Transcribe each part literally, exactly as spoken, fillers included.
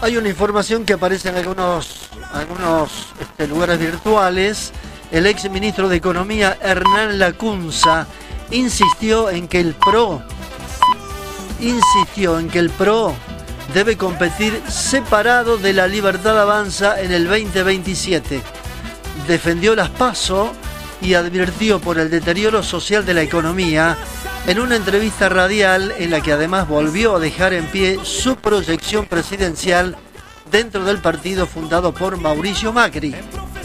Hay una información que aparece en algunos, algunos este, lugares virtuales. El ex ministro de Economía, Hernán Lacunza, insistió en que el PRO, insistió en que el PRO debe competir separado de la Libertad Avanza en el veinte veintisiete. Defendió las PASO y advirtió por el deterioro social de la economía en una entrevista radial en la que además volvió a dejar en pie su proyección presidencial dentro del partido fundado por Mauricio Macri.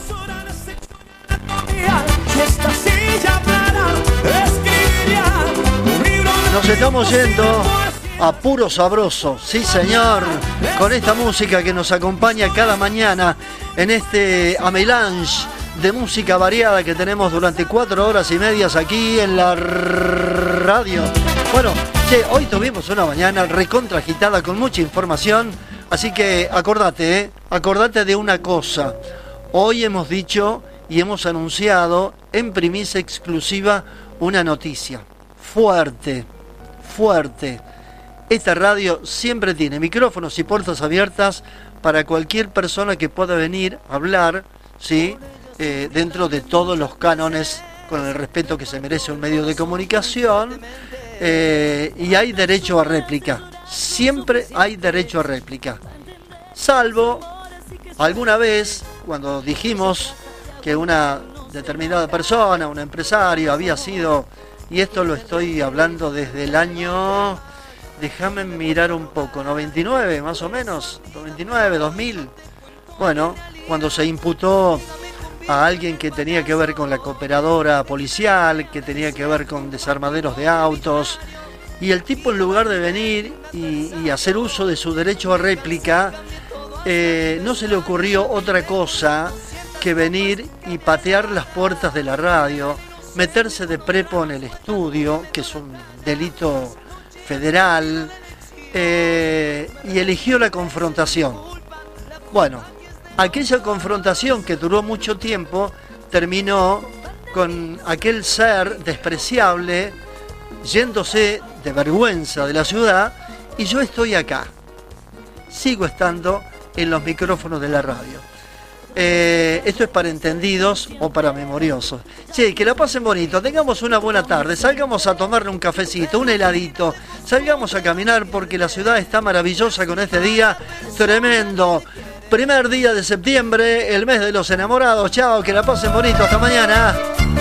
Nos estamos yendo a puro sabroso, sí señor, con esta música que nos acompaña cada mañana en este amelange de música variada que tenemos durante cuatro horas y medias aquí en la radio. Bueno, che, hoy tuvimos una mañana recontra agitada con mucha información, así que acordate, ¿eh? acordate de una cosa. Hoy hemos dicho y hemos anunciado en primicia exclusiva una noticia fuerte, fuerte. Esta radio siempre tiene micrófonos y puertas abiertas para cualquier persona que pueda venir a hablar, ¿sí? Eh, dentro de todos los cánones, con el respeto que se merece un medio de comunicación, eh, y hay derecho a réplica. Siempre hay derecho a réplica. Salvo alguna vez, cuando dijimos que una determinada persona, un empresario, había sido, y esto lo estoy hablando desde el año, déjame mirar un poco, noventa y nueve más o menos, noventa y nueve, dos mil, bueno, cuando se imputó a alguien que tenía que ver con la cooperadora policial, que tenía que ver con desarmaderos de autos, y el tipo, en lugar de venir y, y hacer uso de su derecho a réplica, eh, no se le ocurrió otra cosa que venir y patear las puertas de la radio, meterse de prepo en el estudio, que es un delito federal, eh, y eligió la confrontación. Bueno, aquella confrontación que duró mucho tiempo terminó con aquel ser despreciable yéndose de vergüenza de la ciudad, y yo estoy acá, sigo estando en los micrófonos de la radio. Eh, esto es para entendidos o para memoriosos. Che, que la pasen bonito, tengamos una buena tarde, salgamos a tomarle un cafecito, un heladito, salgamos a caminar porque la ciudad está maravillosa con este día tremendo. Primer día de septiembre, el mes de los enamorados. Chao, que la pasen bonito, hasta mañana.